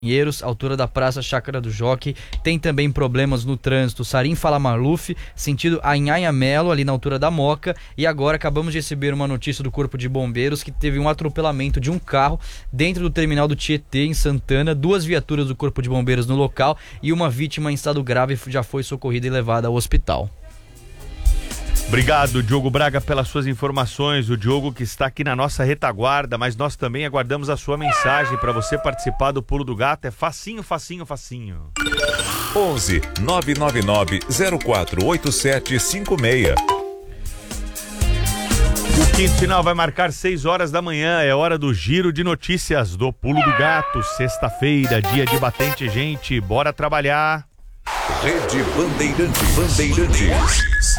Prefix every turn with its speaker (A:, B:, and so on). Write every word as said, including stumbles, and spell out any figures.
A: Pinheiros, altura da Praça Chácara do Jockey. Tem também problemas no trânsito Sarim Falamaluf, sentido Anhanha Melo, ali na altura da Moca. E agora acabamos de receber uma notícia do Corpo de Bombeiros que teve um atropelamento de um carro dentro do terminal do Tietê, em Santana. Duas viaturas do Corpo de Bombeiros no local e uma vítima em estado grave já foi socorrida e levada ao hospital.
B: Obrigado, Diogo Braga, pelas suas informações. O Diogo que está aqui na nossa retaguarda, mas nós também aguardamos a sua mensagem para você participar do Pulo do Gato. É facinho, facinho, facinho.
C: onze nove nove nove zero quatro oito sete cinco seis.
B: O quinto final vai marcar seis horas da manhã. É hora do giro de notícias do Pulo do Gato. Sexta-feira, dia de batente, gente. Bora trabalhar.
C: Rede Bandeirantes. Bandeirantes.